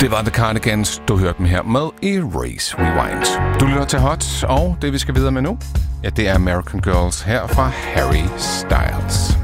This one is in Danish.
Det var The Cardigans, du hørte dem her med Erase Rewind. Du lytter til Hot, og det vi skal videre med nu, ja, det er American Girls her fra Harry Styles.